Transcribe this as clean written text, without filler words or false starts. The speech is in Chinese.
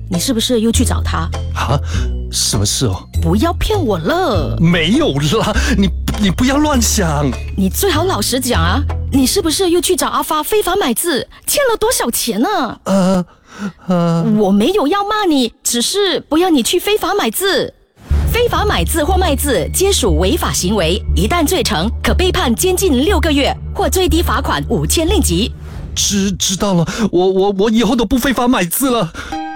你是不是又去找他？ 啊，什么事哦？ 不要骗我了， 没有啦，你不要乱想。 你最好老实讲啊，你是不是又去找阿发非法买字，欠了多少钱呢？我没有要骂你，只是不要你去非法买字。非法买字或卖字皆属违法行为，一旦罪成，可被判监禁6个月或最低罚款5000令吉。 知道了，我以后都不非法买字了。